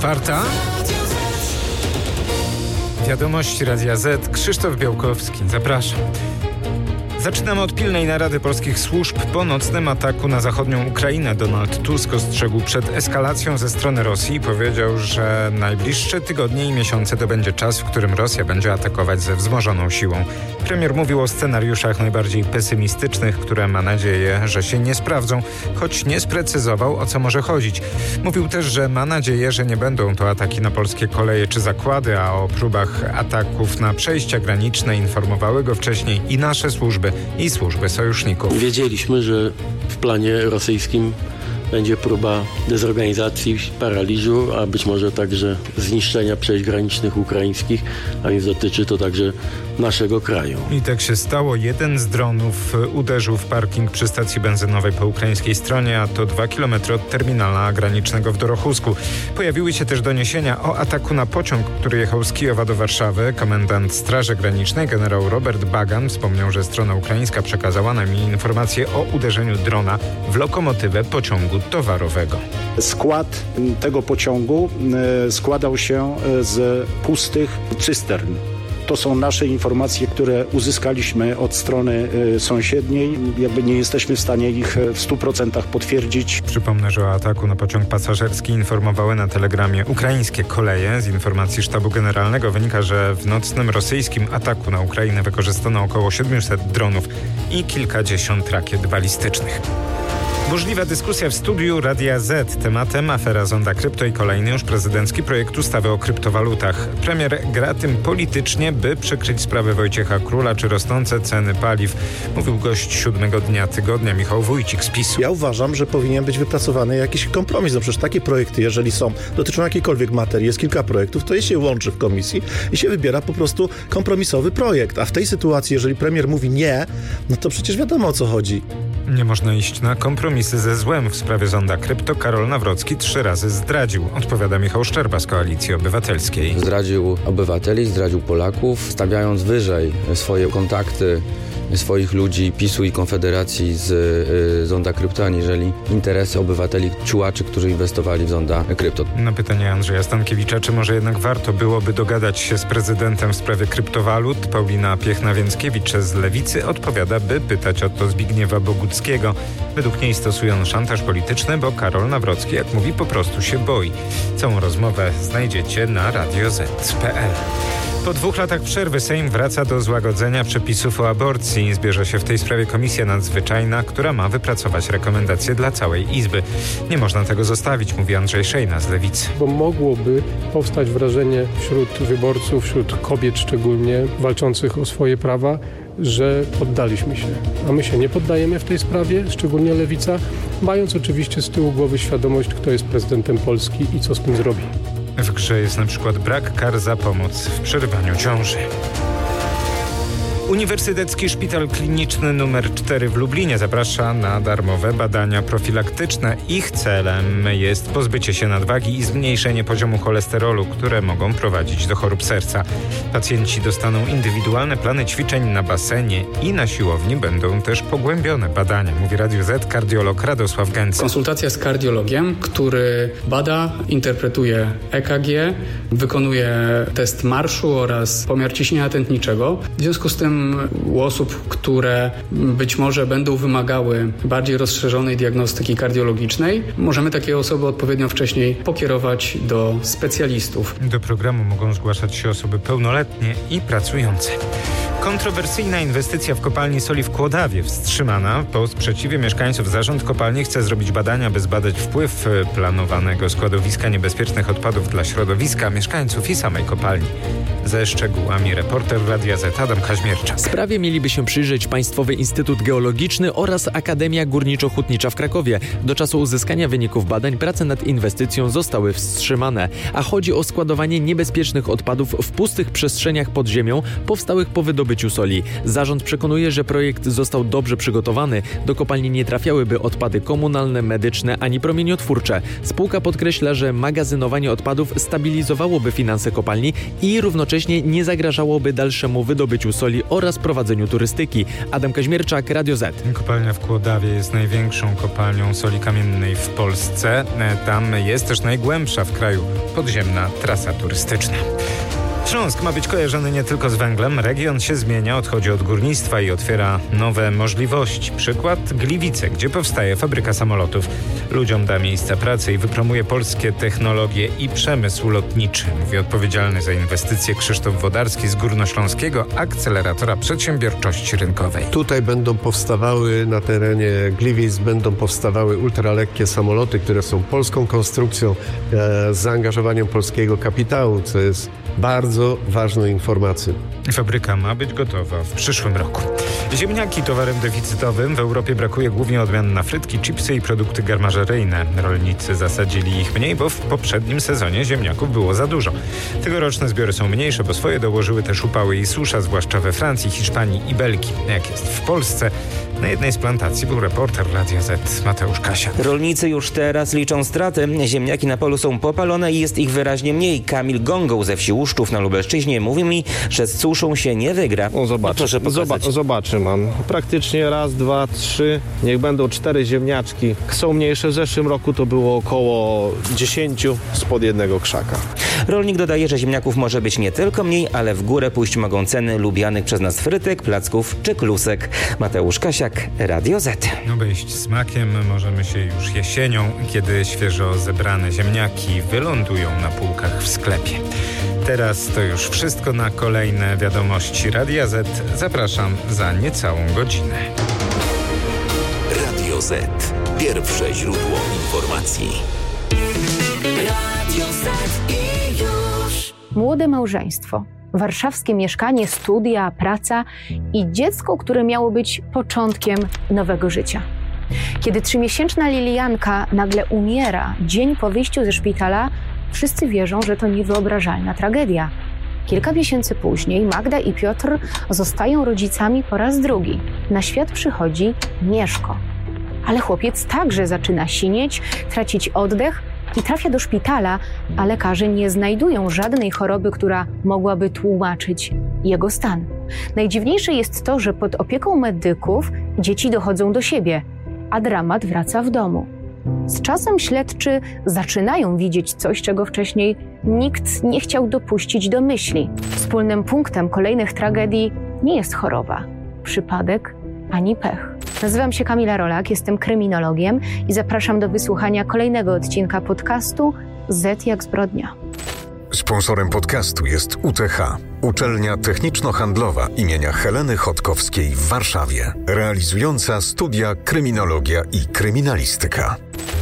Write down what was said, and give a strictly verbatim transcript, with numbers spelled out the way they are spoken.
Czwarta. Wiadomości Radia Z. Krzysztof Białkowski. Zapraszam. Zaczynamy od pilnej narady polskich służb po nocnym ataku na zachodnią Ukrainę. Donald Tusk ostrzegł przed eskalacją ze strony Rosji i powiedział, że najbliższe tygodnie i miesiące to będzie czas, w którym Rosja będzie atakować ze wzmożoną siłą. Premier mówił o scenariuszach najbardziej pesymistycznych, które ma nadzieję, że się nie sprawdzą, choć nie sprecyzował, o co może chodzić. Mówił też, że ma nadzieję, że nie będą to ataki na polskie koleje czy zakłady, a o próbach ataków na przejścia graniczne informowały go wcześniej i nasze służby, i służby sojuszników. Wiedzieliśmy, że w planie rosyjskim będzie próba dezorganizacji, paraliżu, a być może także zniszczenia przejść granicznych ukraińskich, a więc dotyczy to także naszego kraju. I tak się stało. Jeden z dronów uderzył w parking przy stacji benzynowej po ukraińskiej stronie, a to dwa kilometry od terminala granicznego w Dorochusku. Pojawiły się też doniesienia o ataku na pociąg, który jechał z Kijowa do Warszawy. Komendant Straży Granicznej, generał Robert Bagan, wspomniał, że strona ukraińska przekazała nam informację o uderzeniu drona w lokomotywę pociągu towarowego. Skład tego pociągu składał się z pustych cystern. To są nasze informacje, które uzyskaliśmy od strony sąsiedniej. Jakby nie jesteśmy w stanie ich w stu procentach potwierdzić. Przypomnę, że o ataku na pociąg pasażerski informowały na telegramie ukraińskie koleje. Z informacji Sztabu Generalnego wynika, że w nocnym rosyjskim ataku na Ukrainę wykorzystano około siedmiuset dronów i kilkadziesiąt rakiet balistycznych. Burzliwa dyskusja w studiu Radia Z. Tematem afera Zonda Krypto i kolejny już prezydencki projekt ustawy o kryptowalutach. Premier gra tym politycznie, by przykryć sprawę Wojciecha Króla czy rosnące ceny paliw. Mówił gość siódmego dnia tygodnia Michał Wójcik z PiSu. Ja uważam, że powinien być wypracowany jakiś kompromis. No przecież takie projekty, jeżeli są, dotyczą jakiejkolwiek materii, jest kilka projektów, to je się łączy w komisji i się wybiera po prostu kompromisowy projekt. A w tej sytuacji, jeżeli premier mówi nie, no to przecież wiadomo, o co chodzi. Nie można iść na kompromisy ze złem. W sprawie Zonda Krypto Karol Nawrocki trzy razy zdradził. Odpowiada Michał Szczerba z Koalicji Obywatelskiej. Zdradził obywateli, zdradził Polaków, stawiając wyżej swoje kontakty, swoich ludzi PiSu i Konfederacji z y, Zonda Krypto, aniżeli interesy obywateli, ciułaczy, którzy inwestowali w Zonda Krypto. Na pytanie Andrzeja Stankiewicza, czy może jednak warto byłoby dogadać się z prezydentem w sprawie kryptowalut, Paulina Piechna-Więckiewicz z Lewicy odpowiada, by pytać o to Zbigniewa Boguckiego. Według niej stosują szantaż polityczny, bo Karol Nawrocki, jak mówi, po prostu się boi. Całą rozmowę znajdziecie na radio zet kropka pe el. Po dwóch latach przerwy Sejm wraca do złagodzenia przepisów o aborcji. Zbierze się w tej sprawie komisja nadzwyczajna, która ma wypracować rekomendacje dla całej Izby. Nie można tego zostawić, mówi Andrzej Szejna z Lewicy. Bo mogłoby powstać wrażenie wśród wyborców, wśród kobiet szczególnie, walczących o swoje prawa, że poddaliśmy się. A my się nie poddajemy w tej sprawie, szczególnie Lewica, mając oczywiście z tyłu głowy świadomość, kto jest prezydentem Polski i co z tym zrobi. W grze jest na przykład brak kar za pomoc w przerywaniu ciąży. Uniwersytecki Szpital Kliniczny numer cztery w Lublinie zaprasza na darmowe badania profilaktyczne. Ich celem jest pozbycie się nadwagi i zmniejszenie poziomu cholesterolu, które mogą prowadzić do chorób serca. Pacjenci dostaną indywidualne plany ćwiczeń na basenie i na siłowni będą też pogłębione badania, mówi Radiu Z kardiolog Radosław Gęca. Konsultacja z kardiologiem, który bada, interpretuje E K G, wykonuje test marszu oraz pomiar ciśnienia tętniczego. W związku z tym u osób, które być może będą wymagały bardziej rozszerzonej diagnostyki kardiologicznej, możemy takie osoby odpowiednio wcześniej pokierować do specjalistów. Do programu mogą zgłaszać się osoby pełnoletnie i pracujące. Kontrowersyjna inwestycja w kopalni soli w Kłodawie wstrzymana. Po sprzeciwie mieszkańców zarząd kopalni chce zrobić badania, by zbadać wpływ planowanego składowiska niebezpiecznych odpadów dla środowiska, mieszkańców i samej kopalni. Ze szczegółami reporter Radia Z Adam Kaźmierczak. Sprawie mieliby się przyjrzeć Państwowy Instytut Geologiczny oraz Akademia Górniczo-Hutnicza w Krakowie. Do czasu uzyskania wyników badań prace nad inwestycją zostały wstrzymane, a chodzi o składowanie niebezpiecznych odpadów w pustych przestrzeniach pod ziemią powstałych po wydobyciu soli. Zarząd przekonuje, że projekt został dobrze przygotowany. Do kopalni nie trafiałyby odpady komunalne, medyczne ani promieniotwórcze. Spółka podkreśla, że magazynowanie odpadów stabilizowałoby finanse kopalni i równocześnie nie zagrażałoby dalszemu wydobyciu soli oraz prowadzeniu turystyki. Adam Kaźmierczak, Radio Z. Kopalnia w Kłodawie jest największą kopalnią soli kamiennej w Polsce. Tam jest też najgłębsza w kraju podziemna trasa turystyczna. Śląsk ma być kojarzony nie tylko z węglem. Region się zmienia, odchodzi od górnictwa i otwiera nowe możliwości. Przykład Gliwice, gdzie powstaje fabryka samolotów. Ludziom da miejsca pracy i wypromuje polskie technologie i przemysł lotniczy. Mówi odpowiedzialny za inwestycje Krzysztof Wodarski z Górnośląskiego Akceleratora Przedsiębiorczości Rynkowej. Tutaj będą powstawały, na terenie Gliwic będą powstawały ultralekkie samoloty, które są polską konstrukcją e, z zaangażowaniem polskiego kapitału, co jest bardzo ważne informacje. Fabryka ma być gotowa w przyszłym roku. Ziemniaki towarem deficytowym. W Europie brakuje głównie odmian na frytki, chipsy i produkty garmażeryjne. Rolnicy zasadzili ich mniej, bo w poprzednim sezonie ziemniaków było za dużo. Tegoroczne zbiory są mniejsze, bo swoje dołożyły też upały i susza, zwłaszcza we Francji, Hiszpanii i Belgii. Jak jest w Polsce? Na jednej z plantacji był reporter Radia Z Mateusz Kasia. Rolnicy już teraz liczą straty. Ziemniaki na polu są popalone i jest ich wyraźnie mniej. Kamil Gongą ze wsi Łuszczów na Lubelszczyźnie mówi mi, że z suszą się nie wygra. O, zobacz, no, zoba- zobaczy mam. Praktycznie raz, dwa, trzy, niech będą cztery ziemniaczki. Są mniejsze. W zeszłym roku to było około dziesięciu spod jednego krzaka. Rolnik dodaje, że ziemniaków może być nie tylko mniej, ale w górę pójść mogą ceny lubianych przez nas frytek, placków czy klusek. Mateusz Kasiak, Radio Z. Obejść smakiem możemy się już jesienią, kiedy świeżo zebrane ziemniaki wylądują na półkach w sklepie. Teraz to już wszystko. Na kolejne wiadomości Radia Z zapraszam za niecałą godzinę. Radio Z. Pierwsze źródło informacji. Radio Z i już. Młode małżeństwo, warszawskie mieszkanie, studia, praca i dziecko, które miało być początkiem nowego życia. Kiedy trzymiesięczna Lilianka nagle umiera dzień po wyjściu ze szpitala, wszyscy wierzą, że to niewyobrażalna tragedia. Kilka miesięcy później Magda i Piotr zostają rodzicami po raz drugi. Na świat przychodzi Mieszko. Ale chłopiec także zaczyna sinieć, tracić oddech i trafia do szpitala, a lekarze nie znajdują żadnej choroby, która mogłaby tłumaczyć jego stan. Najdziwniejsze jest to, że pod opieką medyków dzieci dochodzą do siebie, a dramat wraca w domu. Z czasem śledczy zaczynają widzieć coś, czego wcześniej nikt nie chciał dopuścić do myśli. Wspólnym punktem kolejnych tragedii nie jest choroba, przypadek ani pech. Nazywam się Kamila Rolak, jestem kryminologiem i zapraszam do wysłuchania kolejnego odcinka podcastu Z jak zbrodnia. Sponsorem podcastu jest U T H, Uczelnia Techniczno-Handlowa imienia Heleny Chodkowskiej w Warszawie, realizująca studia kryminologia i kryminalistyka.